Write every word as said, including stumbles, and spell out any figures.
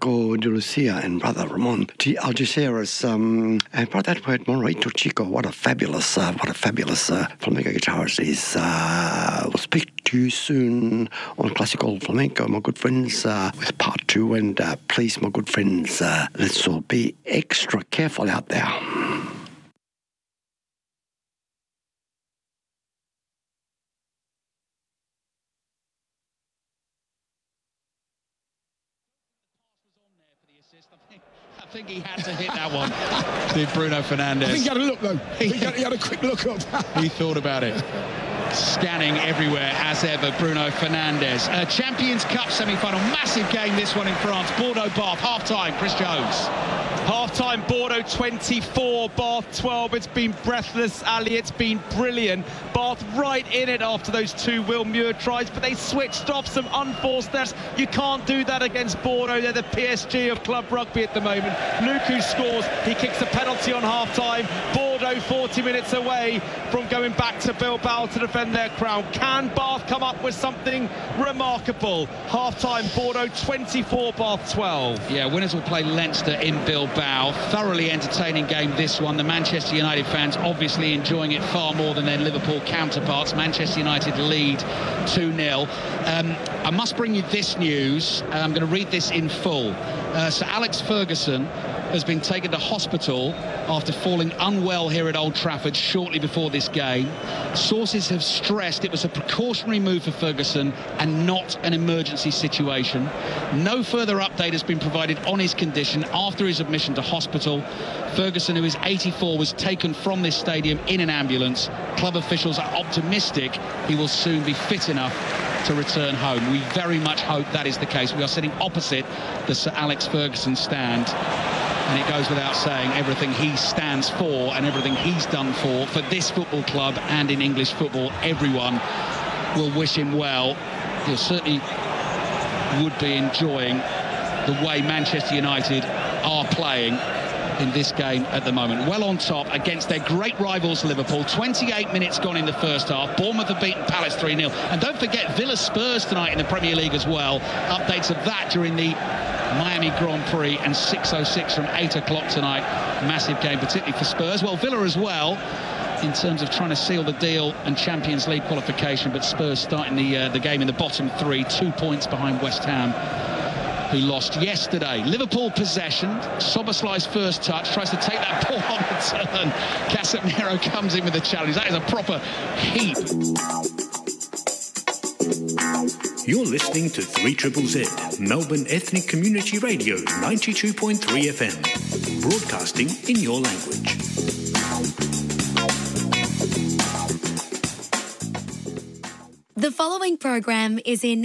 Paco de Lucia and Brother Ramon to Algeciras, um, and brought that word Morito Chico. What a fabulous, uh, what a fabulous uh, flamenco guitarist is. Uh, we'll speak to you soon on Classical Flamenco, my good friends, uh, with part two. And uh, please, my good friends, uh, let's all be extra careful out there. I think he had to hit that one, did Bruno Fernandes. I think he had a look, though. He, he, had, he had a quick look up. He thought about it. Scanning everywhere, as ever, Bruno Fernandes. Uh, Champions Cup semi-final, massive game, this one in France. Bordeaux-Bath, half-time, Chris Jones. Half-time, Bordeaux twenty-four, Bath twelve. It's been breathless, Ali. It's been brilliant. Bath right in it after those two Will Muir tries, but they switched off some unforced errors. You can't do that against Bordeaux. They're the P S G of club rugby at the moment. Luku scores. He kicks a penalty on half-time. Bordeaux forty minutes away from going back to Bilbao to defend their crown. Can Bath come up with something remarkable? Half-time, Bordeaux twenty-four, Bath twelve. Yeah, winners will play Leinster in Bilbao. Thoroughly entertaining game, this one. The Manchester United fans obviously enjoying it far more than their Liverpool counterparts. Manchester United lead two nil. Um, I must bring you this news. I'm going to read this in full. Uh, Sir Alex Ferguson has been taken to hospital after falling unwell here at Old Trafford shortly before this game. Sources have stressed it was a precautionary move for Ferguson and not an emergency situation. No further update has been provided on his condition after his admission to hospital. Ferguson, who is eighty-four, was taken from this stadium in an ambulance. Club officials are optimistic he will soon be fit enough to return home. We very much hope that is the case. We are sitting opposite the Sir Alex Ferguson stand. And it goes without saying, everything he stands for and everything he's done for, for this football club and in English football, everyone will wish him well. He'll certainly would be enjoying the way Manchester United are playing in this game at the moment. Well on top against their great rivals Liverpool. twenty-eight minutes gone in the first half. Bournemouth have beaten Palace three nil. And don't forget Villa Spurs tonight in the Premier League as well. Updates of that during the Miami Grand Prix, and six oh six from eight o'clock tonight. Massive game, particularly for Spurs. Well, Villa as well, in terms of trying to seal the deal and Champions League qualification, but Spurs starting the uh, the game in the bottom three, two points behind West Ham, who lost yesterday. Liverpool possession. Soboslai's first touch, tries to take that ball on the turn. Casemiro comes in with a challenge. That is a proper heap. You're listening to three Z Z, Melbourne Ethnic Community Radio, ninety-two point three F M, broadcasting in your language. The following program is in